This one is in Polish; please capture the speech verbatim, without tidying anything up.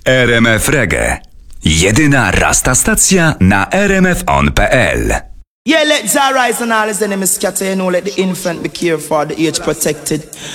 R M F Reggae. Jedyna rasta stacja na r m f on kropka p l. Yeah, let Jah rise and all his enemies scatter, you know, let the infant be cared for, the age protected.